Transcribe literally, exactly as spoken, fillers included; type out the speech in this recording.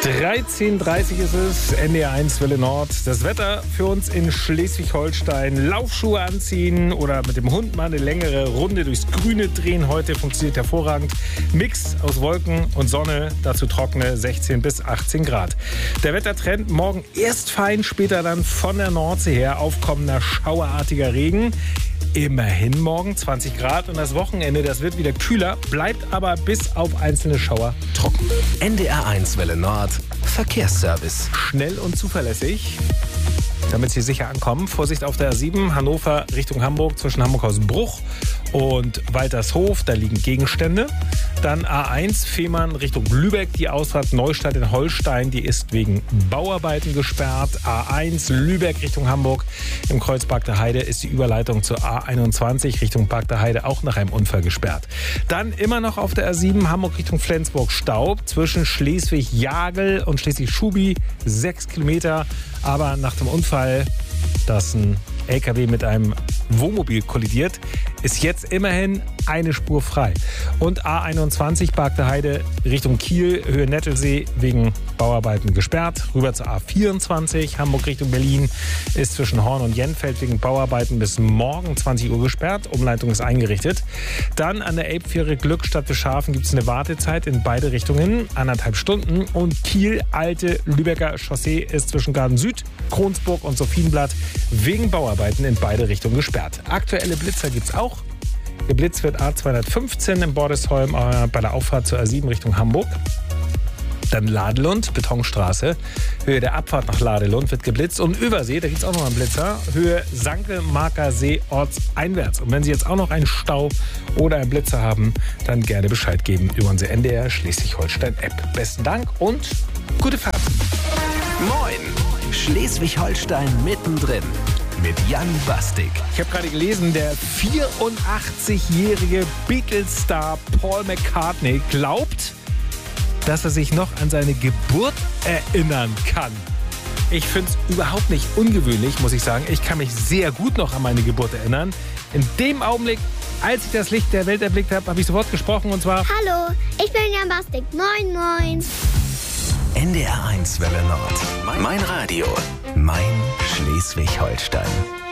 dreizehn Uhr dreißig ist es, N D R eins Welle Nord. Das Wetter für uns in Schleswig-Holstein. Laufschuhe anziehen oder mit dem Hund mal eine längere Runde durchs Grüne drehen. Heute funktioniert hervorragend. Mix aus Wolken und Sonne, dazu trockene sechzehn bis achtzehn Grad. Der Wettertrend morgen erst fein, später dann von der Nordsee her aufkommender schauerartiger Regen. Immerhin morgen zwanzig Grad und das Wochenende, das wird wieder kühler, bleibt aber bis auf einzelne Schauer trocken. N D R eins Welle Nord, Verkehrsservice. Schnell und zuverlässig, damit Sie sicher ankommen. Vorsicht auf der A sieben, Hannover Richtung Hamburg, zwischen Hamburg-Hausbruch und Waltershof, da liegen Gegenstände. Dann A eins, Fehmarn Richtung Lübeck, die Ausfahrt Neustadt in Holstein, die ist wegen Bauarbeiten gesperrt. A eins, Lübeck Richtung Hamburg, im Kreuz Park der Heide ist die Überleitung zur A einundzwanzig Richtung Park der Heide auch nach einem Unfall gesperrt. Dann immer noch auf der A sieben, Hamburg Richtung Flensburg, Staub, zwischen Schleswig-Jagel und Schleswig-Schubi, sechs Kilometer. Aber nach dem Unfall, dass ein L K W mit einem Wohnmobil kollidiert, ist jetzt immerhin eine Spur frei. Und A einundzwanzig, Park der Heide Richtung Kiel, Höhe Nettelsee, wegen Bauarbeiten gesperrt. Rüber zur A vierundzwanzig, Hamburg Richtung Berlin, ist zwischen Horn und Jenfeld wegen Bauarbeiten bis morgen zwanzig Uhr gesperrt. Umleitung ist eingerichtet. Dann an der Elbfähre Glückstadt Bischhafen gibt es eine Wartezeit in beide Richtungen, anderthalb Stunden. Und Kiel, Alte Lübecker Chaussee ist zwischen Garden Süd, Kronsburg und Sophienblatt wegen Bauarbeiten in beide Richtungen gesperrt. Aktuelle Blitzer gibt es auch. Geblitzt wird A zweihundertfünfzehn in Bordesholm äh, bei der Auffahrt zur A sieben Richtung Hamburg. Dann Ladelund, Betonstraße. Höhe der Abfahrt nach Ladelund wird geblitzt. Und Übersee, da gibt es auch noch einen Blitzer. Höhe Sanke-Marker-See ortseinwärts. Und wenn Sie jetzt auch noch einen Stau oder einen Blitzer haben, dann gerne Bescheid geben über unsere N D R Schleswig-Holstein-App. Besten Dank und gute Fahrt. Moin, Schleswig-Holstein mittendrin. Mit Jan Bastik. Ich habe gerade gelesen, der vierundachtzig-jährige Beatles-Star Paul McCartney glaubt, dass er sich noch an seine Geburt erinnern kann. Ich finde es überhaupt nicht ungewöhnlich, muss ich sagen. Ich kann mich sehr gut noch an meine Geburt erinnern. In dem Augenblick, als ich das Licht der Welt erblickt habe, habe ich sofort gesprochen und zwar... Hallo, ich bin Jan Bastik. Moin, moin. N D R eins Welle Nord. Mein Radio. Mein Schleswig-Holstein.